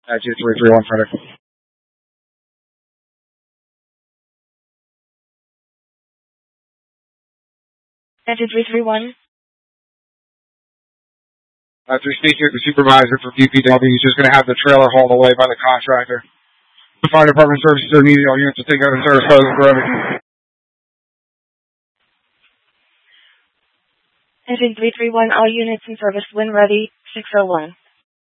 Engine 331 Frederick. Engine 331. After speaking with the supervisor for PPW, he's just going to have the trailer hauled away by the contractor. The fire department services are needed. All units to take out the service code and forever. Engine 331, all units in service when ready, 601.